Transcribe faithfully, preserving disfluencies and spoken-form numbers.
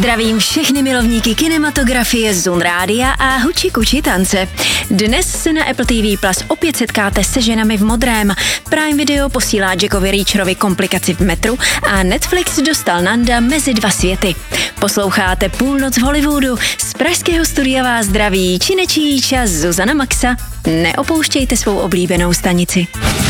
Zdravím všechny milovníky kinematografie, Zun Rádia a huči kuči tance. Dnes se na Apple T V Plus opět setkáte se ženami v modrém. Prime Video posílá Jackovi Reacherovi komplikaci v metru a Netflix dostal Nanda mezi dva světy. Posloucháte Půlnoc v Hollywoodu. Z pražského studia vás zdraví Činečíč a Zuzana Maxa. Neopouštějte svou oblíbenou stanici.